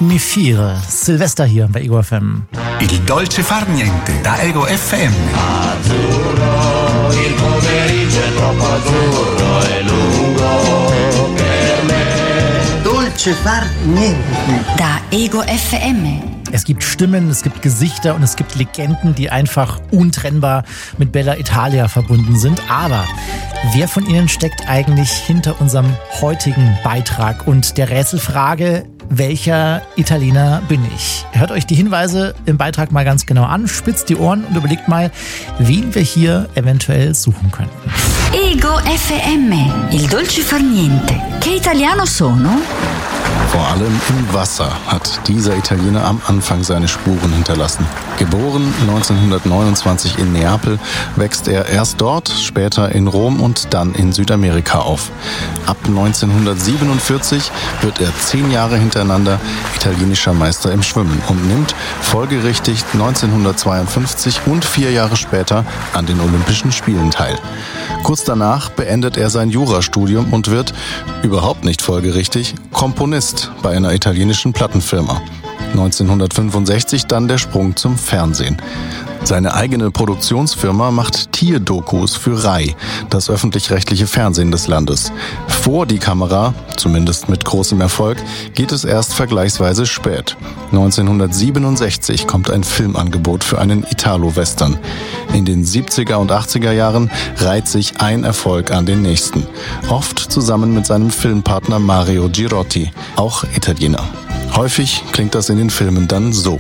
Mi Fiere. Silvester hier bei Ego FM. Il dolce far niente da Ego FM. Azzurro, il pomeriggio è troppo azzurro e lungo per me. Dolce far niente. Da Ego FM. Es gibt Stimmen, es gibt Gesichter und es gibt Legenden, die einfach untrennbar mit Bella Italia verbunden sind. Aber wer von ihnen steckt eigentlich hinter unserem heutigen Beitrag und der Rätselfrage, welcher Italiener bin ich? Hört euch die Hinweise im Beitrag mal ganz genau an, spitzt die Ohren und überlegt mal, wen wir hier eventuell suchen könnten. Ego FM, il dolce far niente. Che italiano sono? Vor allem im Wasser hat dieser Italiener am Anfang seine Spuren hinterlassen. Geboren 1929 in Neapel, wächst er erst dort, später in Rom und dann in Südamerika auf. Ab 1947 wird er 10 Jahre hintereinander italienischer Meister im Schwimmen und nimmt folgerichtig 1952 und 4 Jahre später an den Olympischen Spielen teil. Kurz danach beendet er sein Jurastudium und wird, überhaupt nicht folgerichtig, Komponist bei einer italienischen Plattenfirma. 1965 dann der Sprung zum Fernsehen. Seine eigene Produktionsfirma macht Tierdokus für RAI, das öffentlich-rechtliche Fernsehen des Landes. Vor die Kamera, zumindest mit großem Erfolg, geht es erst vergleichsweise spät. 1967 kommt ein Filmangebot für einen Italo-Western. In den 70er und 80er Jahren reiht sich ein Erfolg an den nächsten. Oft zusammen mit seinem Filmpartner Mario Girotti, auch Italiener. Häufig klingt das in den Filmen dann so.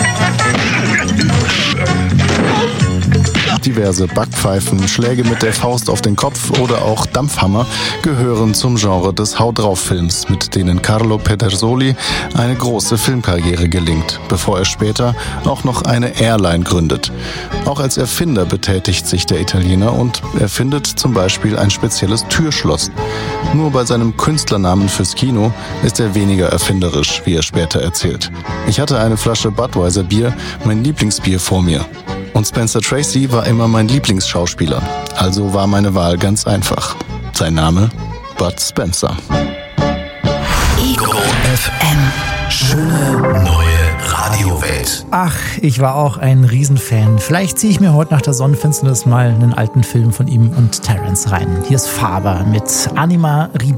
Diverse Backpfeifen, Schläge mit der Faust auf den Kopf oder auch Dampfhammer gehören zum Genre des Hau-drauf-Films, mit denen Carlo Pedersoli eine große Filmkarriere gelingt, bevor er später auch noch eine Airline gründet. Auch als Erfinder betätigt sich der Italiener und erfindet zum Beispiel ein spezielles Türschloss. Nur bei seinem Künstlernamen fürs Kino ist er weniger erfinderisch, wie er später erzählt. Ich hatte eine Flasche Budweiser Bier, mein Lieblingsbier, vor mir. Und Spencer Tracy war immer mein Lieblingsschauspieler. Also war meine Wahl ganz einfach. Sein Name? Bud Spencer. Ego FM. Schöne neue Radiowelt. Ach, ich war auch ein Riesenfan. Vielleicht ziehe ich mir heute nach der Sonnenfinsternis mal einen alten Film von ihm und Terence rein. Hier ist Faber mit Anima